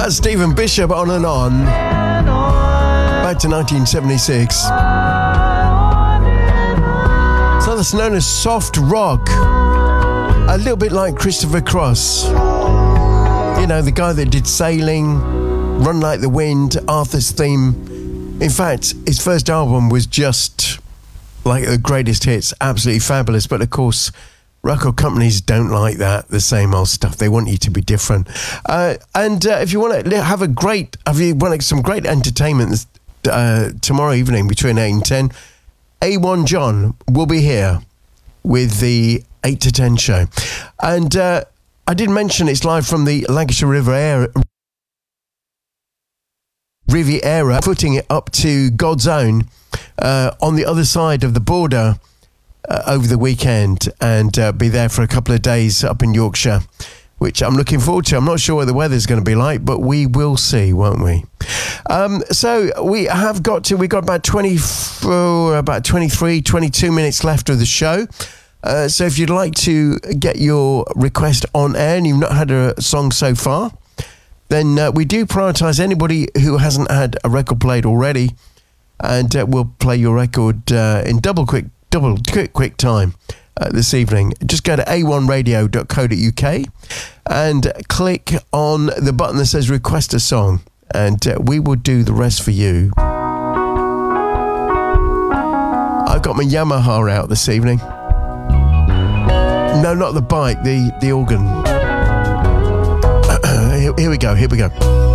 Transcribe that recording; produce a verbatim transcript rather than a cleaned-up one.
That's Stephen Bishop, On and On. Back to nineteen seventy-six. So that's known as soft rock. A little bit like Christopher Cross. You know, the guy that did Sailing, Run Like the Wind, Arthur's Theme. In fact, his first album was just like the greatest hits, absolutely fabulous. But of course, record companies don't like that, the same old stuff. They want you to be different. Uh, and uh, if you want to have a great, if you want some great entertainment uh, tomorrow evening between eight and ten, A one John will be here with the eight to ten show. And uh, I did mention it's live from the Lancashire Riviera, Riviera, footing it up to God's Own uh, on the other side of the border uh, over the weekend, and uh, be there for a couple of days up in Yorkshire, which I'm looking forward to. I'm not sure what the weather's going to be like, but we will see, won't we? Um, so we have got to, we got about twenty, oh, about twenty-three, twenty-two minutes left of the show. Uh, so if you'd like to get your request on air and you've not had a song so far, then uh, we do prioritise anybody who hasn't had a record played already, and uh, we'll play your record uh, in double quick, double quick, quick time uh, this evening. Just go to a one radio dot co dot uk and click on the button that says request a song, and uh, we will do the rest for you. I've got my Yamaha out this evening. No, not the bike, the, the organ. here, here we go, here we go.